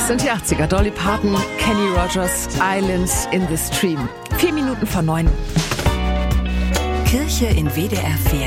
Das sind die 80er. Dolly Parton, Kenny Rogers, Islands in the Stream. 4 Minuten vor 9. Kirche in WDR 4.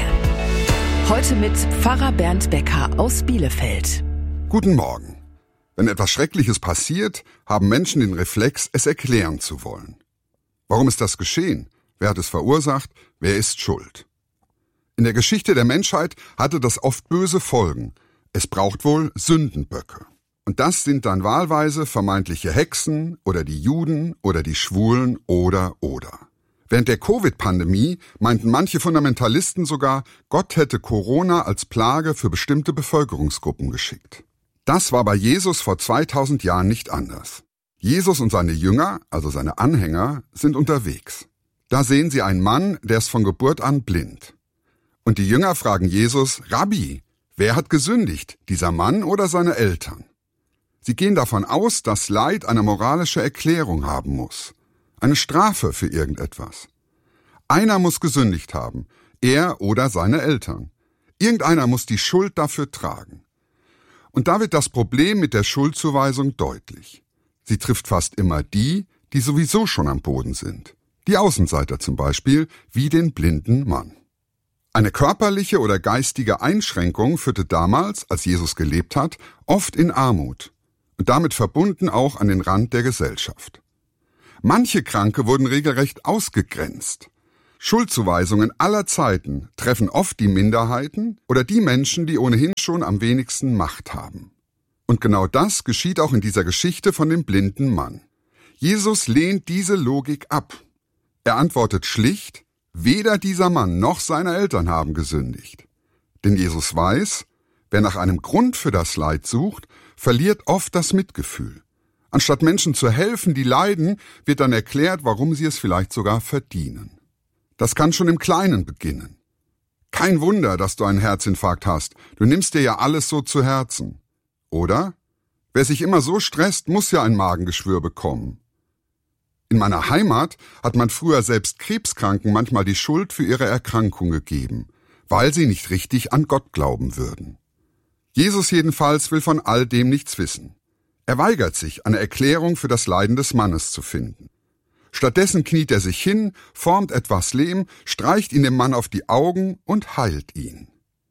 Heute mit Pfarrer Bernd Becker aus Bielefeld. Guten Morgen. Wenn etwas Schreckliches passiert, haben Menschen den Reflex, es erklären zu wollen. Warum ist das geschehen? Wer hat es verursacht? Wer ist schuld? In der Geschichte der Menschheit hatte das oft böse Folgen. Es braucht wohl Sündenböcke. Und das sind dann wahlweise vermeintliche Hexen oder die Juden oder die Schwulen oder. Während der Covid-Pandemie meinten manche Fundamentalisten sogar, Gott hätte Corona als Plage für bestimmte Bevölkerungsgruppen geschickt. Das war bei Jesus vor 2000 Jahren nicht anders. Jesus und seine Jünger, also seine Anhänger, sind unterwegs. Da sehen sie einen Mann, der ist von Geburt an blind. Und die Jünger fragen Jesus, Rabbi, wer hat gesündigt, dieser Mann oder seine Eltern? Sie gehen davon aus, dass Leid eine moralische Erklärung haben muss. Eine Strafe für irgendetwas. Einer muss gesündigt haben, er oder seine Eltern. Irgendeiner muss die Schuld dafür tragen. Und da wird das Problem mit der Schuldzuweisung deutlich. Sie trifft fast immer die, die sowieso schon am Boden sind. Die Außenseiter zum Beispiel, wie den blinden Mann. Eine körperliche oder geistige Einschränkung führte damals, als Jesus gelebt hat, oft in Armut. Und damit verbunden auch an den Rand der Gesellschaft. Manche Kranke wurden regelrecht ausgegrenzt. Schuldzuweisungen aller Zeiten treffen oft die Minderheiten oder die Menschen, die ohnehin schon am wenigsten Macht haben. Und genau das geschieht auch in dieser Geschichte von dem blinden Mann. Jesus lehnt diese Logik ab. Er antwortet schlicht, weder dieser Mann noch seine Eltern haben gesündigt. Denn Jesus weiß, wer nach einem Grund für das Leid sucht, verliert oft das Mitgefühl. Anstatt Menschen zu helfen, die leiden, wird dann erklärt, warum sie es vielleicht sogar verdienen. Das kann schon im Kleinen beginnen. Kein Wunder, dass du einen Herzinfarkt hast. Du nimmst dir ja alles so zu Herzen. Oder? Wer sich immer so stresst, muss ja ein Magengeschwür bekommen. In meiner Heimat hat man früher selbst Krebskranken manchmal die Schuld für ihre Erkrankung gegeben, weil sie nicht richtig an Gott glauben würden. Jesus jedenfalls will von all dem nichts wissen. Er weigert sich, eine Erklärung für das Leiden des Mannes zu finden. Stattdessen kniet er sich hin, formt etwas Lehm, streicht ihn dem Mann auf die Augen und heilt ihn.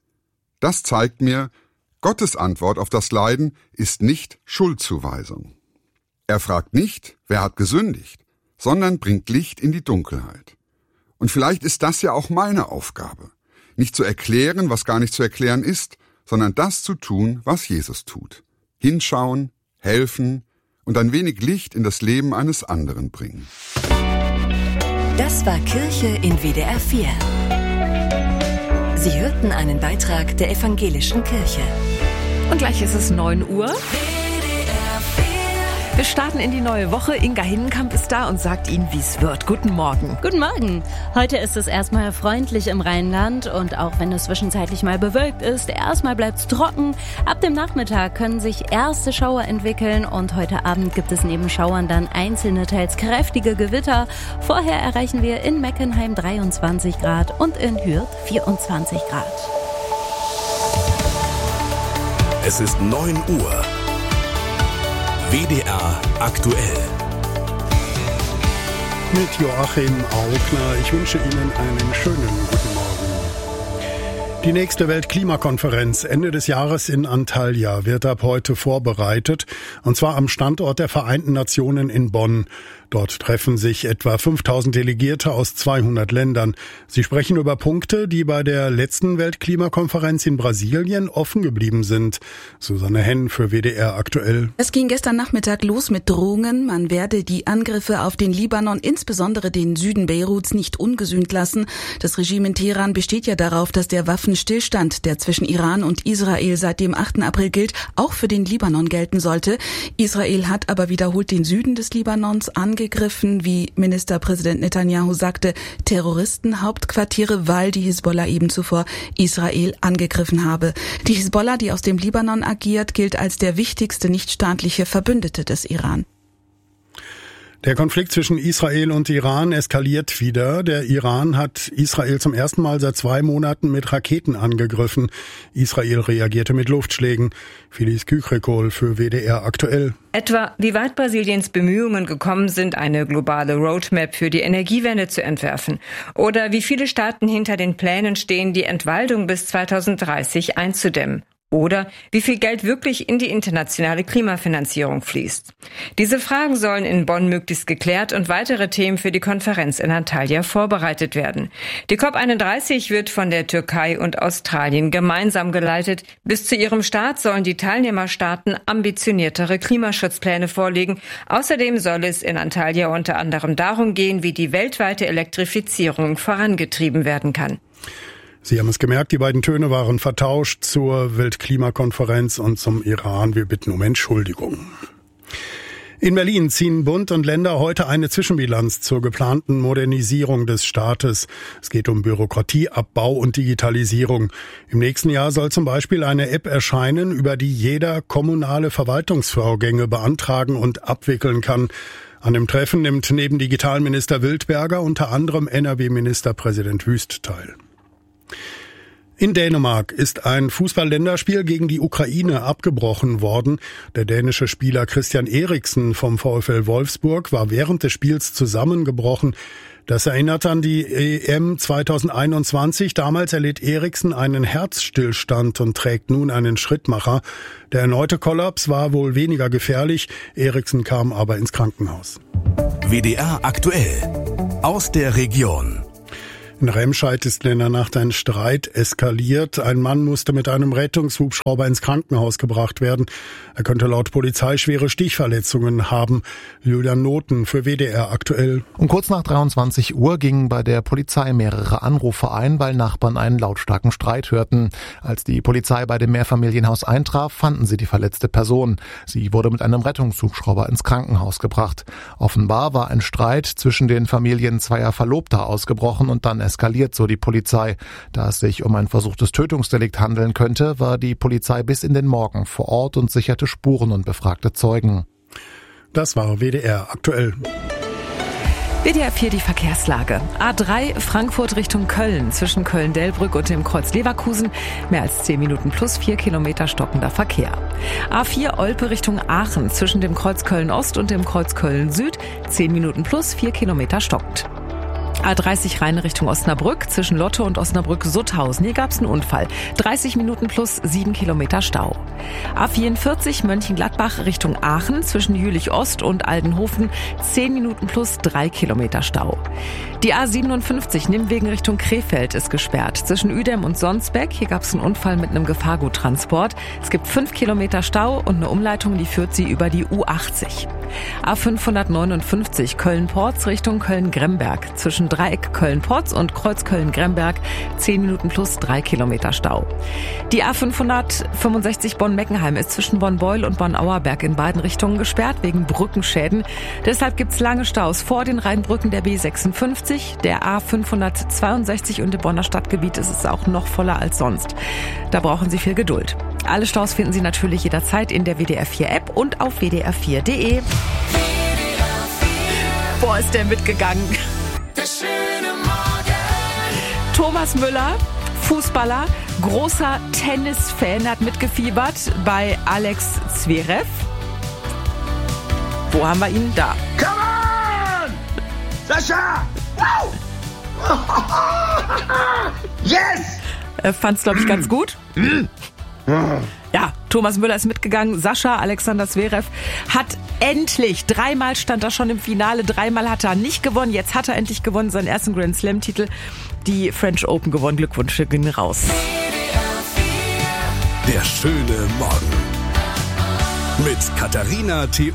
Das zeigt mir, Gottes Antwort auf das Leiden ist nicht Schuldzuweisung. Er fragt nicht, wer hat gesündigt, sondern bringt Licht in die Dunkelheit. Und vielleicht ist das ja auch meine Aufgabe, nicht zu erklären, was gar nicht zu erklären ist, sondern das zu tun, was Jesus tut. Hinschauen, helfen und ein wenig Licht in das Leben eines anderen bringen. Das war Kirche in WDR 4. Sie hörten einen Beitrag der Evangelischen Kirche. Und gleich ist es 9 Uhr. Wir starten in die neue Woche. Inga Hinnenkamp ist da und sagt Ihnen, wie es wird. Guten Morgen. Guten Morgen. Heute ist es erstmal freundlich im Rheinland und auch wenn es zwischenzeitlich mal bewölkt ist, erstmal bleibt es trocken. Ab dem Nachmittag können sich erste Schauer entwickeln und heute Abend gibt es neben Schauern dann einzelne, teils kräftige Gewitter. Vorher erreichen wir in Meckenheim 23 Grad und in Hürth 24 Grad. Es ist 9 Uhr. WDR aktuell. Mit Joachim Augner. Ich wünsche Ihnen einen schönen guten Morgen. Die nächste Weltklimakonferenz Ende des Jahres in Antalya wird ab heute vorbereitet, und zwar am Standort der Vereinten Nationen in Bonn. Dort treffen sich etwa 5000 Delegierte aus 200 Ländern. Sie sprechen über Punkte, die bei der letzten Weltklimakonferenz in Brasilien offen geblieben sind. Susanne Henn für WDR aktuell. Es ging gestern Nachmittag los mit Drohungen. Man werde die Angriffe auf den Libanon, insbesondere den Süden Beiruts, nicht ungesühnt lassen. Das Regime in Teheran besteht ja darauf, dass der Waffenstillstand, der zwischen Iran und Israel seit dem 8. April gilt, auch für den Libanon gelten sollte. Israel hat aber wiederholt den Süden des Libanons angegriffen, wie Ministerpräsident Netanyahu sagte, Terroristenhauptquartiere, weil die Hisbollah eben zuvor Israel angegriffen habe. Die Hisbollah, die aus dem Libanon agiert, gilt als der wichtigste nichtstaatliche Verbündete des Iran. Der Konflikt zwischen Israel und Iran eskaliert wieder. Der Iran hat Israel zum ersten Mal seit 2 Monaten mit Raketen angegriffen. Israel reagierte mit Luftschlägen. Felice Küchrekol für WDR aktuell. Etwa wie weit Brasiliens Bemühungen gekommen sind, eine globale Roadmap für die Energiewende zu entwerfen. Oder wie viele Staaten hinter den Plänen stehen, die Entwaldung bis 2030 einzudämmen. Oder wie viel Geld wirklich in die internationale Klimafinanzierung fließt. Diese Fragen sollen in Bonn möglichst geklärt und weitere Themen für die Konferenz in Antalya vorbereitet werden. Die COP31 wird von der Türkei und Australien gemeinsam geleitet. Bis zu ihrem Start sollen die Teilnehmerstaaten ambitioniertere Klimaschutzpläne vorlegen. Außerdem soll es in Antalya unter anderem darum gehen, wie die weltweite Elektrifizierung vorangetrieben werden kann. Sie haben es gemerkt, die beiden Töne waren vertauscht zur Weltklimakonferenz und zum Iran. Wir bitten um Entschuldigung. In Berlin ziehen Bund und Länder heute eine Zwischenbilanz zur geplanten Modernisierung des Staates. Es geht um Bürokratieabbau und Digitalisierung. Im nächsten Jahr soll zum Beispiel eine App erscheinen, über die jeder kommunale Verwaltungsvorgänge beantragen und abwickeln kann. An dem Treffen nimmt neben Digitalminister Wildberger unter anderem NRW-Ministerpräsident Wüst teil. In Dänemark ist ein Fußball-Länderspiel gegen die Ukraine abgebrochen worden. Der dänische Spieler Christian Eriksen vom VfL Wolfsburg war während des Spiels zusammengebrochen. Das erinnert an die EM 2021. Damals erlitt Eriksen einen Herzstillstand und trägt nun einen Schrittmacher. Der erneute Kollaps war wohl weniger gefährlich. Eriksen kam aber ins Krankenhaus. WDR aktuell aus der Region. In Remscheid ist in der Nacht ein Streit eskaliert. Ein Mann musste mit einem Rettungshubschrauber ins Krankenhaus gebracht werden. Er könnte laut Polizei schwere Stichverletzungen haben. Julian Noten für WDR aktuell. Um kurz nach 23 Uhr gingen bei der Polizei mehrere Anrufe ein, weil Nachbarn einen lautstarken Streit hörten. Als die Polizei bei dem Mehrfamilienhaus eintraf, fanden sie die verletzte Person. Sie wurde mit einem Rettungshubschrauber ins Krankenhaus gebracht. Offenbar war ein Streit zwischen den Familien zweier Verlobter ausgebrochen und dann eskaliert, so die Polizei. Da es sich um ein versuchtes Tötungsdelikt handeln könnte, war die Polizei bis in den Morgen vor Ort und sicherte Spuren und befragte Zeugen. Das war WDR aktuell. WDR 4 die Verkehrslage. A3 Frankfurt Richtung Köln, zwischen Köln-Delbrück und dem Kreuz Leverkusen. Mehr als 10 Minuten plus 4 Kilometer stockender Verkehr. A4 Olpe Richtung Aachen, zwischen dem Kreuz Köln-Ost und dem Kreuz Köln-Süd. 10 Minuten plus 4 Kilometer stockend. A30 Rhein Richtung Osnabrück, zwischen Lotte und Osnabrück-Sutthausen. Hier gab es einen Unfall. 30 Minuten plus 7 Kilometer Stau. A44 Mönchengladbach Richtung Aachen, zwischen Jülich-Ost und Aldenhofen. 10 Minuten plus 3 Kilometer Stau. Die A57 Nimwegen Richtung Krefeld ist gesperrt. Zwischen Uedem und Sonsbeck. Hier gab es einen Unfall mit einem Gefahrguttransport. Es gibt 5 Kilometer Stau und eine Umleitung, die führt sie über die U80. A559 Köln-Porz Richtung Köln-Gremberg. Zwischen Dreieck Köln-Porz und Kreuz Köln-Gremberg 10 Minuten plus 3 Kilometer Stau. Die A565 Bonn-Meckenheim ist zwischen Bonn-Beul und Bonn-Auerberg in beiden Richtungen gesperrt wegen Brückenschäden. Deshalb gibt's lange Staus vor den Rheinbrücken der B56, der A562 und im Bonner Stadtgebiet ist es auch noch voller als sonst. Da brauchen Sie viel Geduld. Alle Staus finden Sie natürlich jederzeit in der WDR 4 App und auf wdr4.de. Boah, ist der mitgegangen. Thomas Müller, Fußballer, großer Tennisfan, hat mitgefiebert bei Alex Zverev. Wo haben wir ihn? Da. Come on! Sascha! Wow! Yes! Fand's, glaube ich, ganz gut. Ja, Thomas Müller ist mitgegangen. Sascha Alexander Zverev hat endlich, 3-mal stand er schon im Finale, 3-mal hat er nicht gewonnen. Jetzt hat er endlich gewonnen, seinen ersten Grand Slam-Titel, die French Open gewonnen. Glückwunsch, gehen raus. Der schöne Morgen mit Katharina T.